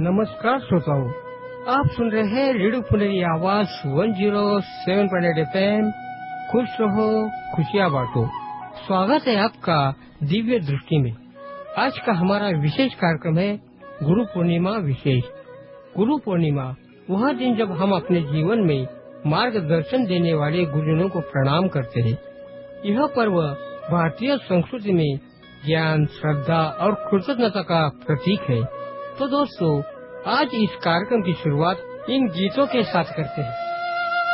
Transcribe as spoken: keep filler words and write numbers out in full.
नमस्कार श्रोताओं, आप सुन रहे हैं रेडियो पुनेरी आवाज एक सौ सात पॉइंट आठ एफ एम। खुश रहो, खुशियाँ बांटो। स्वागत है आपका दिव्य दृष्टि में। आज का हमारा विशेष कार्यक्रम है गुरु पूर्णिमा विशेष। गुरु पूर्णिमा वह दिन जब हम अपने जीवन में मार्गदर्शन देने वाले गुरुजनों को प्रणाम करते हैं। यह पर्व भारतीय संस्कृति में ज्ञान, श्रद्धा और कृतज्ञता का प्रतीक है। तो दोस्तों, आज इस कार्यक्रम की शुरुआत इन गीतों के साथ करते हैं।